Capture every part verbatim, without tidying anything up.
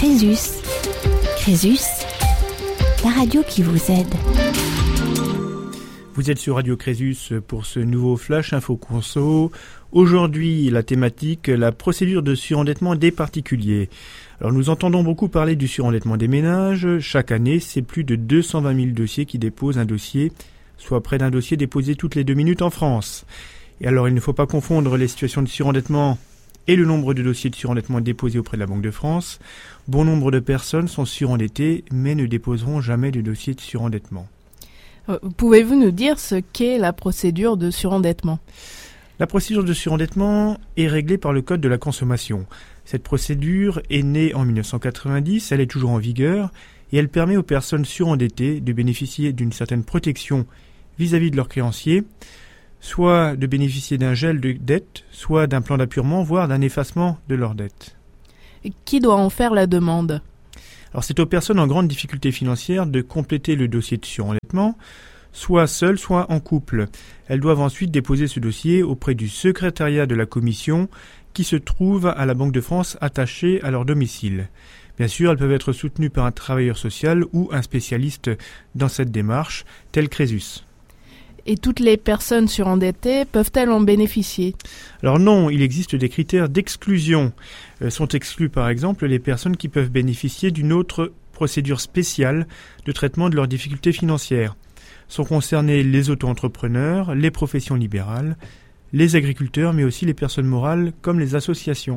Crésus. Crésus, la radio qui vous aide. Vous êtes sur Radio Crésus pour ce nouveau Flash Info Conso. Aujourd'hui, la thématique, la procédure de surendettement des particuliers. Alors nous entendons beaucoup parler du surendettement des ménages. Chaque année, c'est plus de deux cent vingt mille dossiers qui déposent un dossier, soit près d'un dossier déposé toutes les deux minutes en France. Et alors il ne faut pas confondre les situations de surendettement et le nombre de dossiers de surendettement déposés auprès de la Banque de France. Bon nombre de personnes sont surendettées, mais ne déposeront jamais de dossier de surendettement. Euh, pouvez-vous nous dire ce qu'est la procédure de surendettement ? La procédure de surendettement est réglée par le Code de la consommation. Cette procédure est née en dix-neuf cent quatre-vingt-dix, elle est toujours en vigueur, et elle permet aux personnes surendettées de bénéficier d'une certaine protection vis-à-vis de leurs créanciers, soit de bénéficier d'un gel de dette, soit d'un plan d'appurement, voire d'un effacement de leur dette. Et qui doit en faire la demande ? Alors c'est aux personnes en grande difficulté financière de compléter le dossier de surendettement, soit seules, soit en couple. Elles doivent ensuite déposer ce dossier auprès du secrétariat de la commission qui se trouve à la Banque de France attachée à leur domicile. Bien sûr, elles peuvent être soutenues par un travailleur social ou un spécialiste dans cette démarche, tel Crésus. Et toutes les personnes surendettées peuvent-elles en bénéficier ? Alors non, il existe des critères d'exclusion. Euh, sont exclus par exemple les personnes qui peuvent bénéficier d'une autre procédure spéciale de traitement de leurs difficultés financières. Sont concernés les auto-entrepreneurs, les professions libérales, les agriculteurs, mais aussi les personnes morales comme les associations.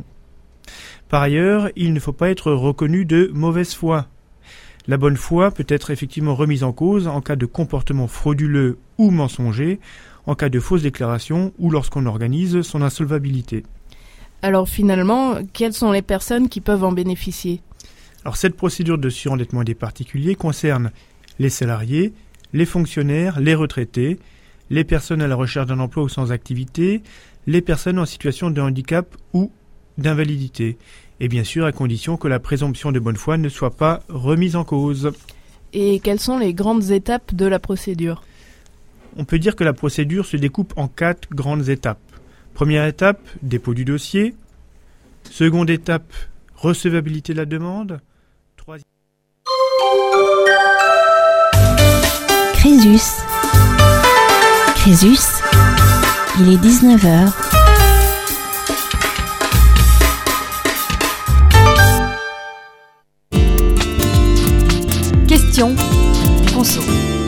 Par ailleurs, il ne faut pas être reconnu de mauvaise foi. La bonne foi peut être effectivement remise en cause en cas de comportement frauduleux ou mensonger, en cas de fausse déclaration ou lorsqu'on organise son insolvabilité. Alors finalement, quelles sont les personnes qui peuvent en bénéficier ? Alors cette procédure de surendettement des particuliers concerne les salariés, les fonctionnaires, les retraités, les personnes à la recherche d'un emploi ou sans activité, les personnes en situation de handicap ou d'invalidité. Et bien sûr à condition que la présomption de bonne foi ne soit pas remise en cause. Et quelles sont les grandes étapes de la procédure ? On peut dire que la procédure se découpe en quatre grandes étapes. Première étape, dépôt du dossier. Seconde étape, recevabilité de la demande. Troisième... Crésus. Crésus, il est dix-neuf heures. Question Conso.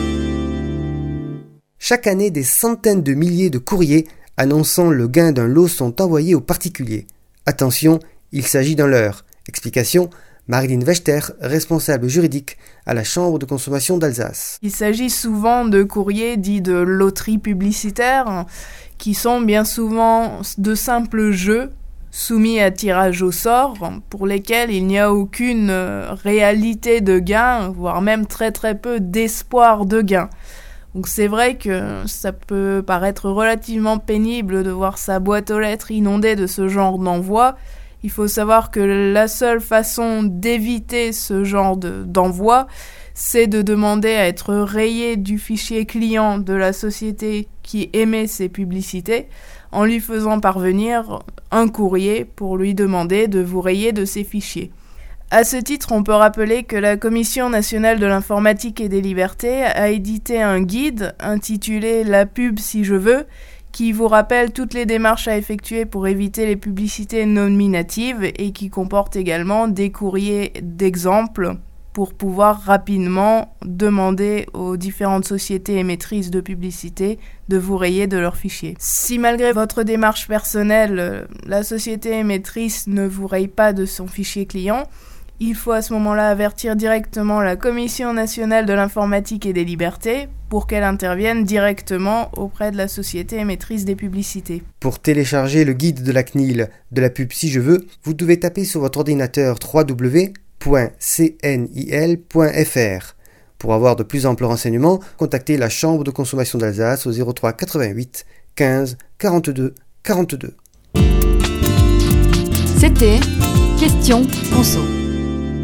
Chaque année, des centaines de milliers de courriers annonçant le gain d'un lot sont envoyés aux particuliers. Attention, il s'agit d'un leurre. Explication, Marilyn Wechter, responsable juridique à la Chambre de consommation d'Alsace. Il s'agit souvent de courriers dits de loterie publicitaire, qui sont bien souvent de simples jeux soumis à tirage au sort, pour lesquels il n'y a aucune réalité de gain, voire même très très peu d'espoir de gain. Donc c'est vrai que ça peut paraître relativement pénible de voir sa boîte aux lettres inondée de ce genre d'envoi. Il faut savoir que la seule façon d'éviter ce genre de, d'envoi, c'est de demander à être rayé du fichier client de la société qui émet ces publicités, en lui faisant parvenir un courrier pour lui demander de vous rayer de ces fichiers. À ce titre, on peut rappeler que la Commission nationale de l'informatique et des libertés a édité un guide intitulé « La pub si je veux », qui vous rappelle toutes les démarches à effectuer pour éviter les publicités nominatives et qui comporte également des courriers d'exemple pour pouvoir rapidement demander aux différentes sociétés émettrices de publicité de vous rayer de leurs fichiers. Si malgré votre démarche personnelle, la société émettrice ne vous raye pas de son fichier client, il faut à ce moment-là avertir directement la Commission nationale de l'informatique et des libertés pour qu'elle intervienne directement auprès de la société émettrice des publicités. Pour télécharger le guide de la C N I L de la pub si je veux, vous devez taper sur votre ordinateur w w w point c n i l point f r. Pour avoir de plus amples renseignements, contactez la Chambre de consommation d'Alsace au zéro trois quatre-vingt-huit quinze quarante-deux quarante-deux. C'était Question Conso.